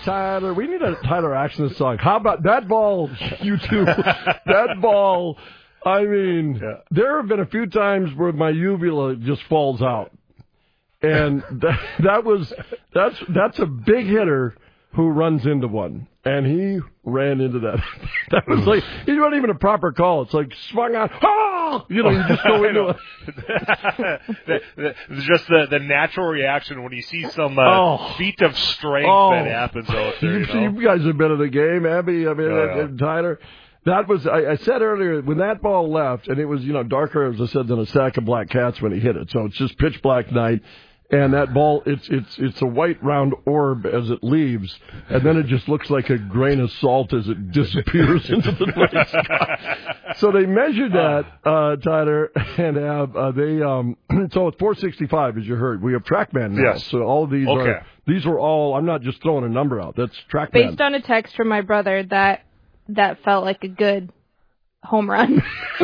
Tyler. We need a Tyler Axton song. How about that ball, you two? That ball. I mean, there have been a few times where my uvula just falls out. And that's a big hitter who runs into one. And he ran into that. That was like, it wasn't even a proper call. It's like swung out. Oh! You just go into it. Just the natural reaction when you see some feat of strength that happens out there. You guys have been in the game, Abby. I mean, Tyler. That was, I said earlier, when that ball left, and it was, darker, as I said, than a sack of black cats when he hit it. So it's just pitch black night. And that ball, it's a white round orb as it leaves, and then it just looks like a grain of salt as it disappears into the night sky. So they measured that, Tyler, and so it's 465, as you heard. We have TrackMan now. Yes. So all of these these were all, I'm not just throwing a number out. That's TrackMan. Based on a text from my brother that felt like a good home run. He's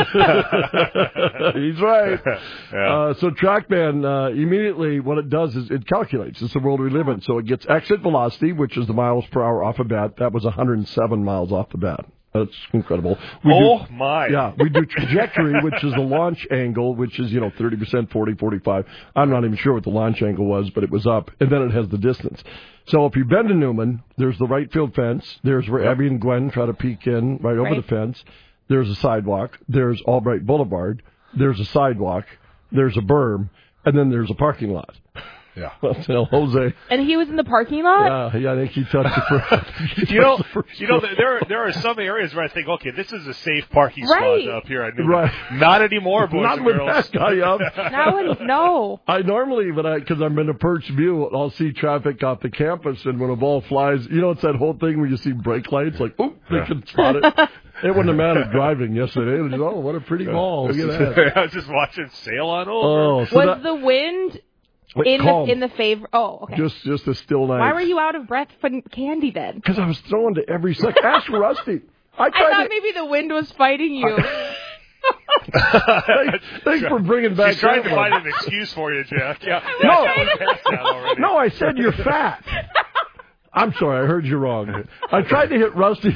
right. So TrackMan, immediately what it does is it calculates. It's the world we live in. So it gets exit velocity, which is the miles per hour off the bat. That was 107 miles off the bat. That's incredible. My. Yeah, we do trajectory, which is the launch angle, which is, 30%, 40, 45. I'm not even sure what the launch angle was, but it was up. And then it has the distance. So if you've been to Newman, there's the right field fence. There's where Abby and Gwen try to peek in right over the fence. There's a sidewalk. There's Albright Boulevard. There's a sidewalk. There's a berm. And then there's a parking lot. Yeah. Jose. And he was in the parking lot? Yeah, I think he touched it for there are some areas where I think, okay, this is a safe parking spot up here at Newman. Right. Not anymore, boys Not and with girls. that guy up. No. I normally, because I'm in a perch view, I'll see traffic off the campus, and when a ball flies, it's that whole thing where you see brake lights, like, oh, they can spot it. It wouldn't have mattered driving yesterday. It was just, what a pretty ball. Look at that. I was just watching sail on over. Was the wind in the favor? Oh, okay. Just a still night. Why were you out of breath for candy then? Because I was throwing to every second. Ask Rusty. I thought maybe the wind was fighting you. Thanks for bringing back. She's trying to find an excuse for you, Jack. Yeah. No, I said you're fat. I'm sorry, I heard you wrong. I tried to hit Rusty.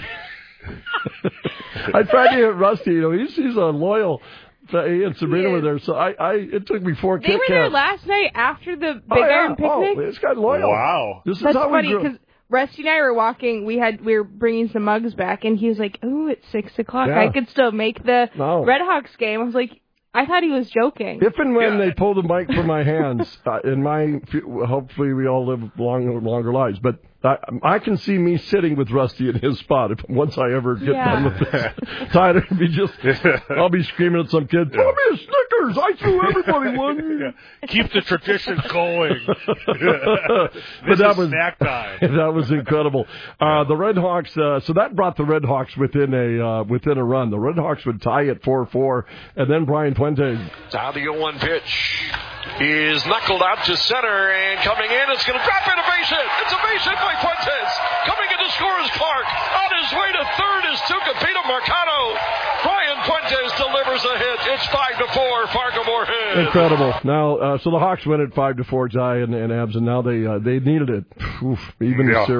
He's a loyal. And Sabrina were there, so it took me 4 Kit Kats. They were there last night after the Big Iron picnic. Oh, this guy's loyal. Wow. That's funny because Rusty and I were walking. We were bringing some mugs back, and he was like, "Ooh, it's 6 o'clock. I could still make the Red Hawks game." I was like, I thought he was joking. If and when they pull the mic from my hands, hopefully we all live longer lives. But I can see me sitting with Rusty in his spot once I ever get done with this. Tyler, I'll be screaming at some kid, throw me a Snickers! I threw everybody one! Keep the tradition going. But that was snack time. That was incredible. The Red Hawks, so that brought the Red Hawks within a run. The Red Hawks would tie at 4-4, and then Brian Fuentes. Down to go one pitch. Is knuckled out to center and coming in. It's going to drop in a base hit. It's a base hit by Fuentes. Coming in to score is Clark. On his way to third is Tucapita Mercado. Brian Fuentes delivers a hit. It's 5-4. Fargo Moorhead. Incredible. Now, so the Hawks win at 5-4, Jai and Abs, and now they needed it. Even